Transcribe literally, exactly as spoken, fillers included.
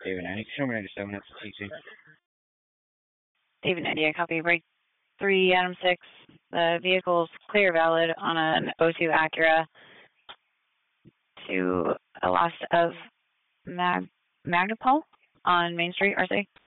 David ninety, show me ninety-seven, that's T two. David ninety, I copy. Break three, Adam six. The vehicle's clear valid on an oh two Acura to a loss of Mag Magnapol on Main Street, R C.